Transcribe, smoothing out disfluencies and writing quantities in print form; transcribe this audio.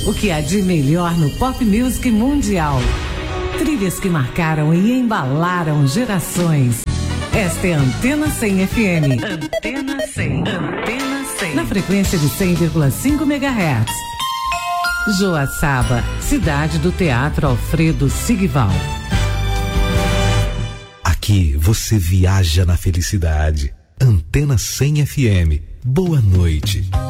O que há de melhor no pop music mundial. Trilhas que marcaram e embalaram gerações. Esta é a Antena 100 FM. Antena 100. Antena 100. Na frequência de 100,5 MHz. Joaçaba, cidade do Teatro Alfredo Sigval. Aqui você viaja na felicidade. Antena 100 FM. Boa noite.